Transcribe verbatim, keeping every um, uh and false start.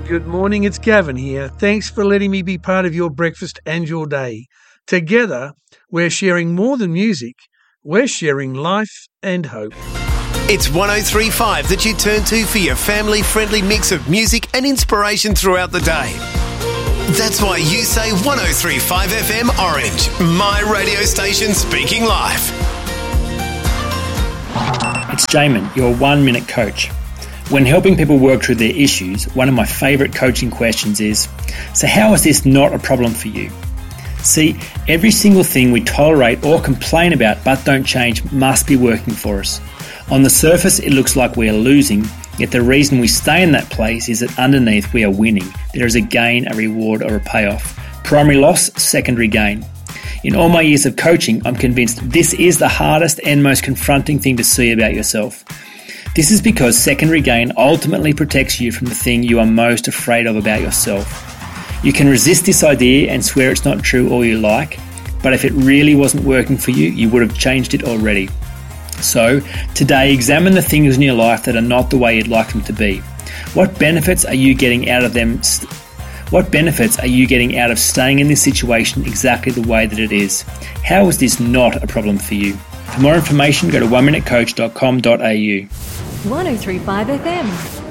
Good morning, it's Gavin here. Thanks for letting me be part of your breakfast and your day. Together, we're sharing more than music. We're sharing life and hope. It's one oh three point five that you turn to for your family-friendly mix of music and inspiration throughout the day. That's why you say one oh three point five F M Orange, my radio station speaking life. It's Jamin, your one-minute coach. When helping people work through their issues, one of my favourite coaching questions is, so how is this not a problem for you? See, every single thing we tolerate or complain about but don't change must be working for us. On the surface, it looks like we are losing, yet the reason we stay in that place is that underneath we are winning. There is a gain, a reward, or a payoff. Primary loss, secondary gain. In all my years of coaching, I'm convinced this is the hardest and most confronting thing to see about yourself. This is because secondary gain ultimately protects you from the thing you are most afraid of about yourself. You can resist this idea and swear it's not true all you like, but if it really wasn't working for you, you would have changed it already. So, today, examine the things in your life that are not the way you'd like them to be. What benefits are you getting out of them? St- what benefits are you getting out of staying in this situation exactly the way that it is? How is this not a problem for you? For more information, go to one minute coach dot com dot a u. one oh three point five F M.